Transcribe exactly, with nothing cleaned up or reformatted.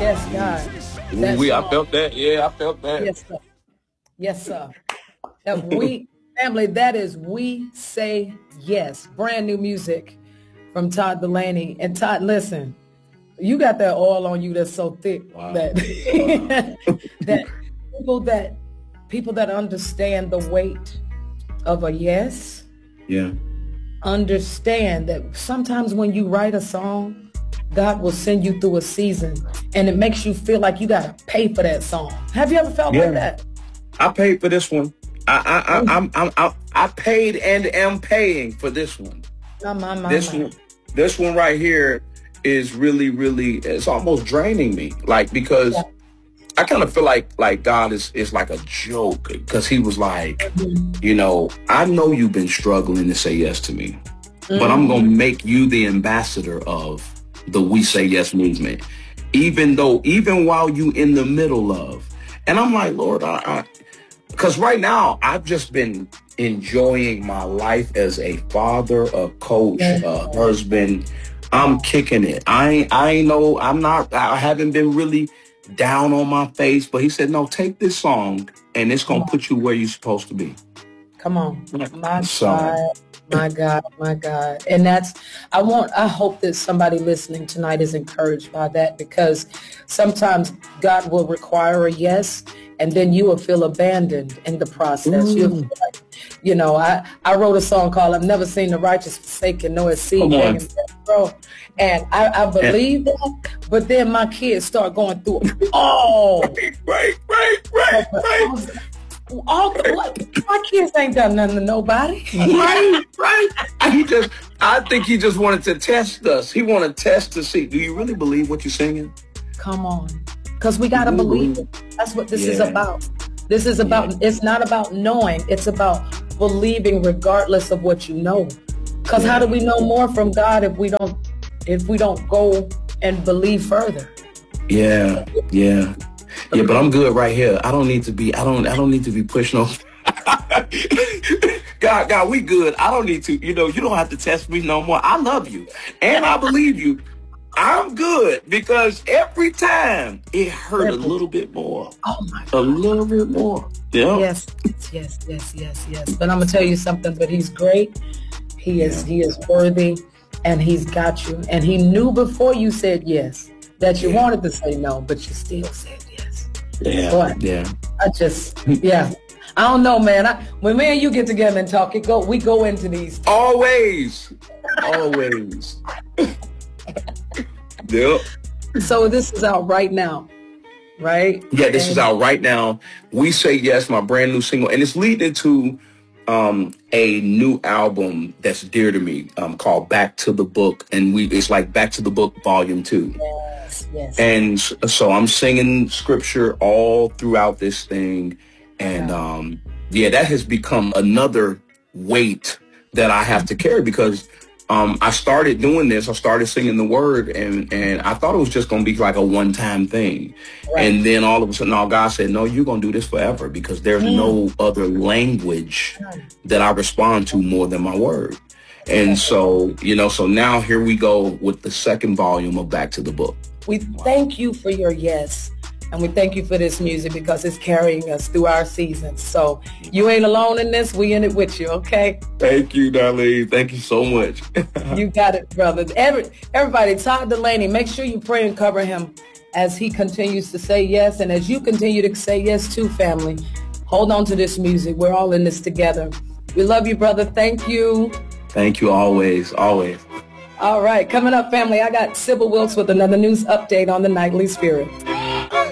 Yes, God. Ooh, we, I felt that. Yeah, I felt that. Yes, sir. Yes, sir. That we, family, that is We Say Yes. Brand new music from Todd Dulaney. And Todd, listen, you got that oil on you that's so thick wow. that that people that people that understand the weight of a yes. Yeah. Understand that sometimes when you write a song, God will send you through a season and it makes you feel like you got to pay for that song. Have you ever felt yeah. like that? I paid for this one. I I I, I'm, I'm, I I paid and am paying for this one. My, my, my, this my. one, this one right here is really, really, it's almost draining me. Like, because yeah. I kind of feel like like God is, is like a joke, because he was like, mm-hmm. you know, I know you've been struggling to say yes to me, mm-hmm. but I'm going to make you the ambassador of the We Say Yes movement, even though, even while you in the middle of, and I'm like, Lord, I, I because right now I've just been enjoying my life as a father, a coach, a husband. I'm kicking it. I ain't, I ain't know, I'm not, I haven't been really down on my face, but he said, no, take this song and it's going to put you where you're supposed to be. Come on. My so, God, my God, my God. And that's, I want, I hope that somebody listening tonight is encouraged by that, because sometimes God will require a yes, and then you will feel abandoned in the process. Mm. You'll feel like, you know, I, I wrote a song called I've Never Seen the Righteous Forsaken, nor his seed begging bread. And I, I believe that, but then my kids start going through it. Oh, right, right, right, right, right. All the, like, my kids ain't done nothing to nobody. Right, right. He just, I think he just wanted to test us. He wanted to test to see, do you really believe what you're singing? Come on. Because we got to believe it. That's what this yeah. is about. This is about, yeah. it's not about knowing. It's about believing regardless of what you know. Because yeah. how do we know more from God if we don't, if we don't go and believe further? Yeah, yeah. Yeah, but I'm good right here. I don't need to be, I don't, I don't need to be pushed no. God, God, we good. I don't need to, you know, you don't have to test me no more. I love you. And I believe you. I'm good, because every time it hurt a little bit more. Oh my God. A little bit more. Yeah. Yes, yes, yes, yes, yes. But I'm gonna tell you something, but he's great. He is, yeah. he is worthy, and he's got you. And he knew before you said yes that you yeah. wanted to say no, but you still said yes. Yeah. Boy, yeah. I just, yeah. I don't know, man. I, when me and you get together and talk, it go, we go into these. Always. Always. Yep. So this is out right now, right? Yeah, this and- is out right now. We Say Yes, my brand new single. And it's leading to um, a new album that's dear to me um, called Back to the Book. And we it's like Back to the Book Volume two. Yes, yes. And so I'm singing scripture all throughout this thing. And um, yeah, that has become another weight that I have to carry, because Um, I started doing this. I started singing the word, and, and I thought it was just going to be like a one-time thing. Right. And then all of a sudden, all God said, no, you're going to do this forever, because there's mm. no other language that I respond to more than my word. And so, you know, so now here we go with the second volume of Back to the Book. We thank you for your yes. And we thank you for this music, because it's carrying us through our seasons. So you ain't alone in this. We in it with you, okay? Thank you, Darlene. Thank you so much. You got it, brother. Every, everybody, Todd Dulaney, make sure you pray and cover him as he continues to say yes. And as you continue to say yes too, family, hold on to this music. We're all in this together. We love you, brother. Thank you. Thank you always, always. All right. Coming up, family, I got Sybil Wilkes with another news update on the Nightly Spirit.